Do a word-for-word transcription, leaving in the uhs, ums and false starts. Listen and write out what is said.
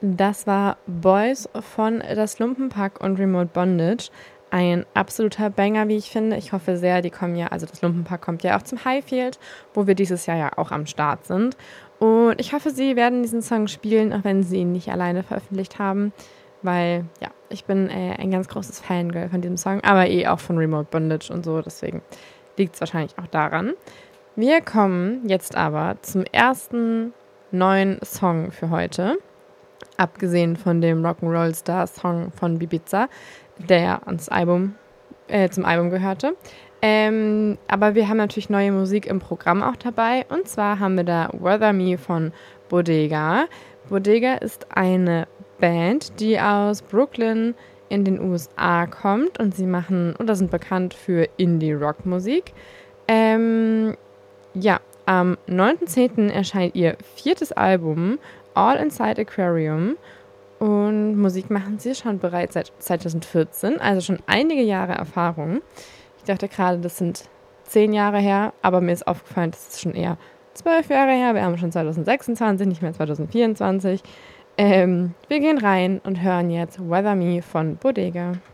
Das war Boys von Das Lumpenpack und Remote Bondage. Ein absoluter Banger, wie ich finde. Ich hoffe sehr, die kommen ja, also das Lumpenpack kommt ja auch zum Highfield, wo wir dieses Jahr ja auch am Start sind. Und ich hoffe, sie werden diesen Song spielen, auch wenn sie ihn nicht alleine veröffentlicht haben. Weil, ja, ich bin äh, ein ganz großes Fangirl von diesem Song, aber eh auch von Remote Bondage und so. Deswegen liegt es wahrscheinlich auch daran. Wir kommen jetzt aber zum ersten neuen Song für heute. Abgesehen von dem Rock'n'Roll Star Song von Ibiza, der ans Album, äh, zum Album gehörte. Ähm, aber wir haben natürlich neue Musik im Programm auch dabei. Und zwar haben wir da Weather Me von Bodega. Bodega ist eine Band, die aus Brooklyn in den U S A kommt. Und sie machen oder sind bekannt für Indie-Rock-Musik. Ähm, ja, am neunten zehnten erscheint ihr viertes Album All Inside Aquarium, und Musik machen sie schon bereits seit zweitausendvierzehn, also schon einige Jahre Erfahrung. Ich dachte gerade, das sind zehn Jahre her, aber mir ist aufgefallen, das ist schon eher zwölf Jahre her. Wir haben schon zweitausendsechsundzwanzig, nicht mehr zweitausendvierundzwanzig. Ähm, wir gehen rein und hören jetzt Weather Me von Bodega.